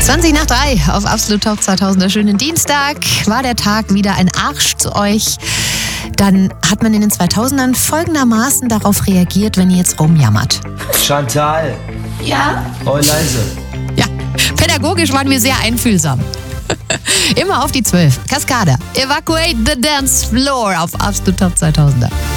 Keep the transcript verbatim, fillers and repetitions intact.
zwanzig nach drei auf Absolut Top zweitausender. Schönen Dienstag. War der Tag wieder ein Arsch zu euch? Dann hat man in den zweitausendern folgendermaßen darauf reagiert, wenn ihr jetzt rumjammert. Chantal. Ja? Oh, leise. Ja, pädagogisch waren wir sehr einfühlsam. Immer auf die zwölf. Cascada. Evacuate the dance floor auf Absolut Top zweitausender.